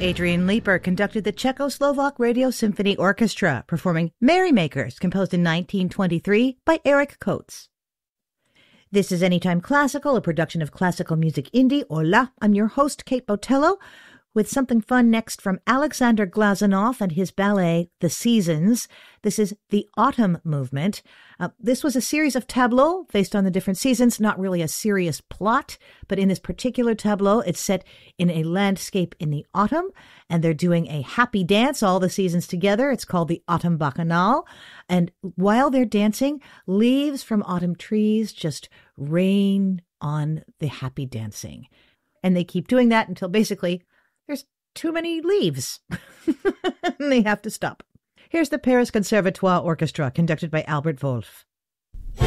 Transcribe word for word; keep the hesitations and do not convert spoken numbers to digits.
Adrian Leeper conducted the Czechoslovak Radio Symphony Orchestra, performing Merrymakers, composed in nineteen twenty-three by Eric Coates. This is Anytime Classical, a production of Classical Music Indie. Hola, I'm your host, Kate Botello, with something fun next from Alexander Glazunov and his ballet, The Seasons. This is the Autumn Movement. Uh, this was a series of tableaux based on the different seasons, not really a serious plot, but in this particular tableau, it's set in a landscape in the autumn, and they're doing a happy dance, all the seasons together. It's called the Autumn Bacchanal, and while they're dancing, leaves from autumn trees just rain on the happy dancing. And they keep doing that until basically there's too many leaves. And they have to stop. Here's the Paris Conservatoire Orchestra, conducted by Albert Wolff.